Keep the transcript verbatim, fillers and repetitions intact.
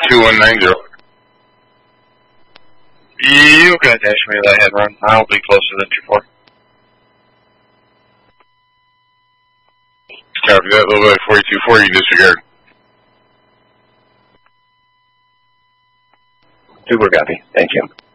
two one nine zero. You got dash me that head run. I'll be closer than two four. Copy that, little bit forty-two four, you disregard. Super copy. Thank you.